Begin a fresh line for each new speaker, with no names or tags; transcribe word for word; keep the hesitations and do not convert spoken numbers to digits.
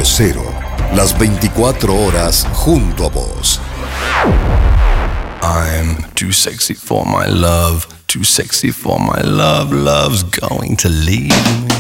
Radio Cero, las veinticuatro horas junto a vos.
I'm too sexy for my love, too sexy for my love, love's going to leave me.